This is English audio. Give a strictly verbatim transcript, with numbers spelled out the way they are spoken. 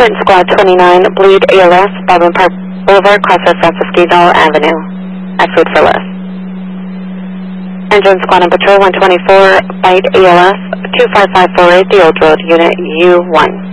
Burton Squad twenty-nine, bleed A L S, Baldwin Park Boulevard, Crossroads Francisco Avenue, at Food for Less. Engine Squad on Patrol one twenty-four, bite A L S, two five five four eight, the Old Road, Unit U one.